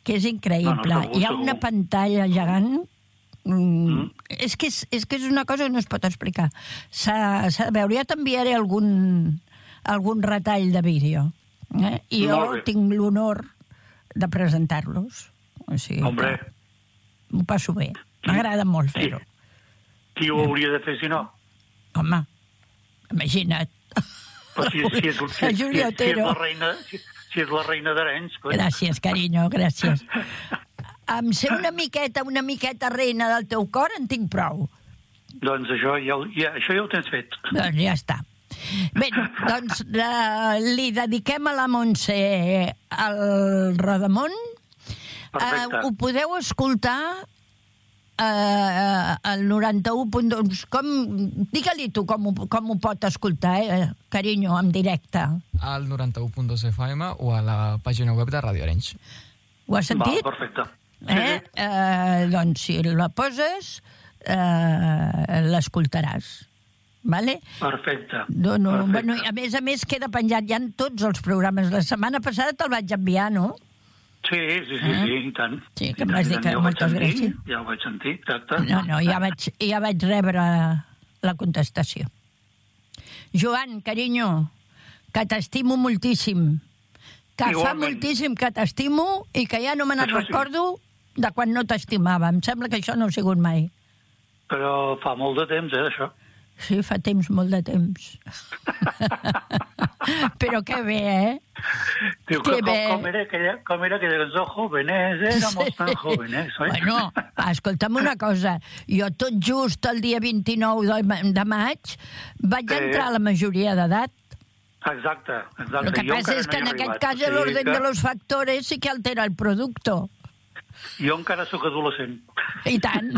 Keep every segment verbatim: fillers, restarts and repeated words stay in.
que és increïble. No, no, segur, Hi ha una pantalla gegant. Mm, mm. És, que és, és que és una cosa que no es pot explicar. S'ha de veure. Ja t'enviaré algun, algun retall de vídeo. Eh? I jo tinc l'honor de presentar-los. O sigui, Hombre. M'ho passo bé. M'agrada molt fer-ho. Qui ho hauria de fer, si no? Home, imagina't. Però si, si, és, si, si, si, si, és la reina, si, si és la reina d'Arenys... Gràcies, carinyo, gràcies. Amb ser una miqueta, una miqueta reina del teu cor en tinc prou. Doncs això ja, ja, això ja ho tens fet. Doncs ja està. Bé, doncs la, li dediquem a la Montse el Rodamón. Uh, ho podeu escoltar uh, al noranta-u punt dos. Com, digue-li tu com, com ho pot escoltar, eh, carinyo, en directe. Al noranta-u punt dos F M o a la pàgina web de Ràdio Arenys. Ho has sentit? Va, perfecte. Eh? Sí, sí. Uh, doncs si la poses, uh, l'escoltaràs. Vale? Perfecte. Dono, Perfecte. Bueno, a més a més queda penjat ja en tots els programes. La setmana passada te'l vaig enviar, no? Sí, sí, sí, eh? sí, i tant. Sí, que em vas dir que ja moltes gràcies. Ja ho vaig sentir, exacte. No, no, ja vaig, ja vaig rebre la contestació. Joan, carinyo, que t'estimo moltíssim. Que Igualment. Fa moltíssim que t'estimo i que ja no me n'en recordo de quan no t'estimava. Em sembla que això no ha sigut mai. Però fa molt de temps, eh, això. Sí, fa temps, molt de temps. Però que bé, eh? Diu, que bé. Com, com, era aquella, com era aquella cançó? Jóvenes, éramos tan jóvenes. Oi? Bueno, escolta'm una cosa. Jo tot just el dia vint-i-nou de, de maig vaig sí. entrar a la majoria d'edat. Exacte, exacte. El que jo passa és que en aquest cas sí, l'orden que... de los factores sí que altera el producte. Jo encara sóc adolescent. I tant.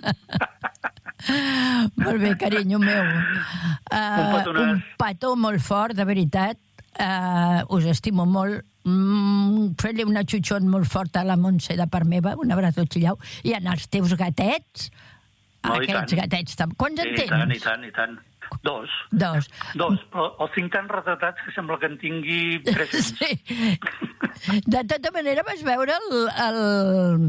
Molt bé, carinyo meu. Uh, un, un petó molt fort, de veritat. Uh, us estimo molt. Mm, fer-li una xutxon molt forta a la Montse de part meva, un abraç al xillau. I en els teus gatets, no, aquests gatets també. Quants en tens? I tant, i tant, i tant. Dos. Dos. Dos, però els tinc tan retratats que sembla que en tingui tres-cents. Sí. De tota manera, vas veure el, el,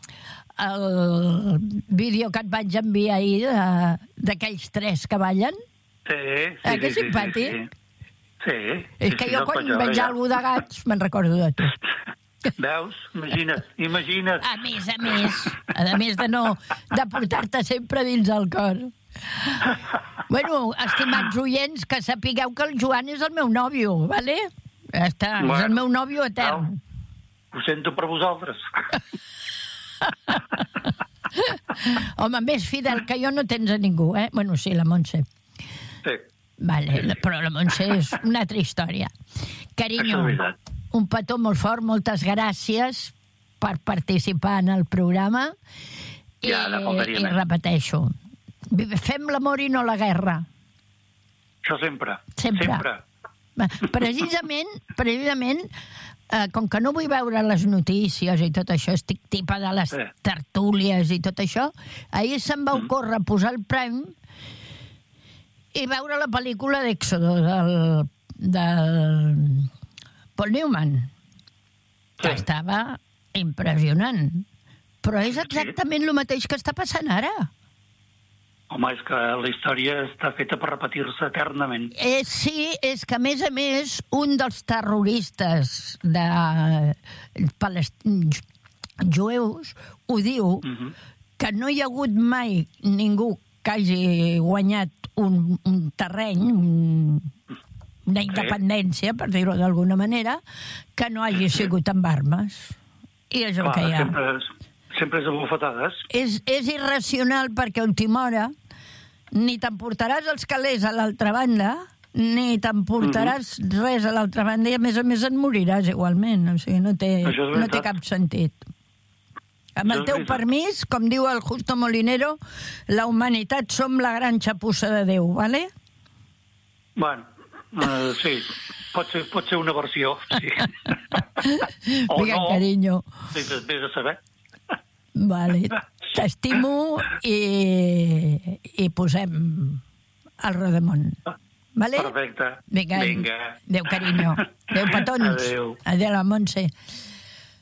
el vídeo que et vaig enviar ahir d'aquells tres que ballen? Sí, sí, eh, que sí, simpàtic. Sí, sí. sí. És que sí, jo sí, quan veig ja. algú de gats me'n recordo de tu. Veus? Imagina't, imagina't. A més, a més, a més de no, de portar-te sempre dins el cor. Bueno, estimats oients, que sapigueu que el Joan és el meu nòvio, vale? Ja està, bueno, és el meu nòvio etern. No, ho sento per vosaltres. Home, més fidel que jo no tens a ningú, eh? Bueno, sí, la Montse. Sí. Vale, sí. Però la Montse és una altra història. Carinyo, un petó molt fort, moltes gràcies per participar en el programa. Ja, I, i repeteixo, fem l'amor i no la guerra. Això sempre. Sempre. sempre. Precisament, precisament eh, com que no vull veure les notícies i tot això, estic tipa de les sí. tertúlies i tot això, ahir se'm va ocórrer mm. posar el Prime i veure la pel·lícula d'Èxodo del, del Paul Newman, sí. que estava impressionant. Però és exactament el mateix que està passant ara. Home, és que la història està feta per repetir-se eternament. Eh, sí, és que, a més a més, un dels terroristes de palest... jueus ho diu, uh-huh. que no hi ha hagut mai ningú que hagi guanyat un, un terreny, un, una independència, per dir-ho d'alguna manera, que no hagi sigut amb armes. I és el Clar, que hi ha. Sempre és, sempre és a bufetades. És, és irracional perquè a última hora ni t'emportaràs els calés a l'altra banda, ni t'emportaràs mm-hmm. res a l'altra banda, i a més a més et moriràs igualment. O sigui, no té, no té cap sentit. Amb el teu permís, com diu el Justo Molinero, la humanitat som la gran xapussa de Déu, vale? Bueno, uh, sí, pot ser, pot ser una versió, sí. O Vinga, no, carinyo. Vés a saber. Vale, t'estimo i, i posem el Rodamón. Vale? Perfecte. Vinga. Vinga. Adéu, carinyo. Adéu, petons. Adéu. Adéu, la Montse.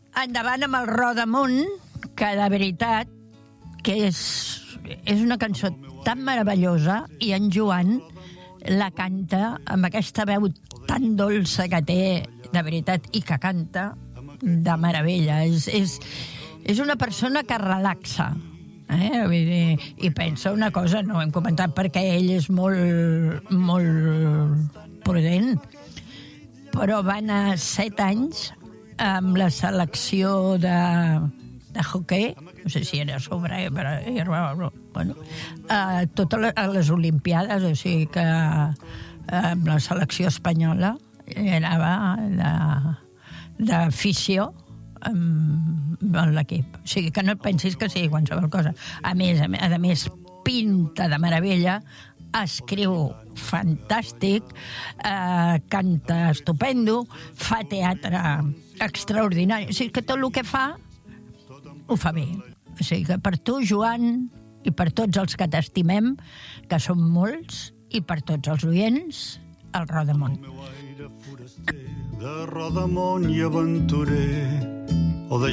endavant amb el Rodamunt, que de veritat que és, és una cançó tan meravellosa i en Joan la canta amb aquesta veu tan dolça que té, de veritat, i que canta de meravella. És, és, és una persona que relaxa. Eh? Vull dir, i pensa una cosa, no ho hem comentat perquè ell és molt, molt prudent, però va anar set anys amb la selecció de, de hoquei, no sé si era sobre, però era, bueno, a totes les, a les Olimpiades, o sigui que amb la selecció espanyola anava de, d'afició amb, amb l'equip. O sigui que no et pensis que sigui qualsevol cosa. A més, a més, a més pinta de meravella, escriu fantàstic, eh, canta estupendo, fa teatre extraordinari. O sigui que tot el que fa, ho fa bé. O sigui que per tu, Joan, i per tots els que t'estimem, que som molts, i per tots els oients, el Rodamunt. De Rodamunt i aventurer,